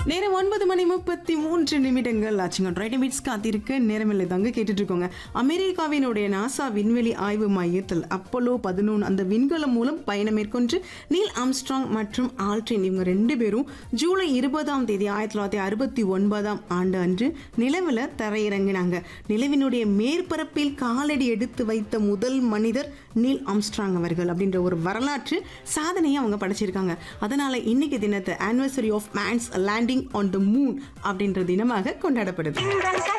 நேரம் 9:33 ஆச்சுங்க. Right minutes காத்திருக்க நேரமில்லை தாங்க கேட்டுட்டு இருக்கோங்க. அமெரிக்காவினுடைய நாசா விண்வெளி ஆய்வு மையத்தில் அப்போலோ 11 அந்த விண்கலம் மூலம் பயணம் மேற்கொண்டு நீல் ஆம்ஸ்ட்ராங் மற்றும் ஆல்ட்ரின் இவங்க 2 பேரும் ஜூலை 20ஆம் தேதி 1969ஆம் ஆண்டு அன்று நிலவில் தரையிறங்கினாங்க. நிலவினுடைய மேற்பரப்பில் காலடி எடுத்து வைத்த முதல் மனிதர் நீல் ஆம்ஸ்ட்ராங் அவர்கள் அப்படின்ற ஒரு வரலாற்று சாதனையை அவங்க படைச்சிருக்காங்க. அதனால இன்னைக்கு தினத்தை anniversary of mens landing on the moon அப்படின்ற தினமாக கொண்டாடப்படுது.